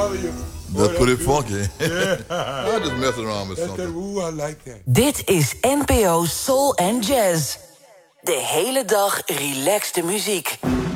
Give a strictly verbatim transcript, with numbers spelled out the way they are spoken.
Let's put it funky. Yeah. I just mess around with something. Ooh, I like that. Dit is N P O Soul and Jazz. De hele dag relaxte muziek.